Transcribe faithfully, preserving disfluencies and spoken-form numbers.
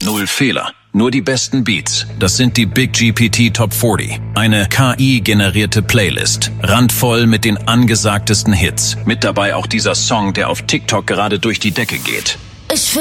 Null Fehler, nur die besten Beats. Das sind die Big G P T Top vierzig. Eine K I-generierte Playlist. Randvoll mit den angesagtesten Hits. Mit dabei auch dieser Song, der auf TikTok gerade durch die Decke geht. Ich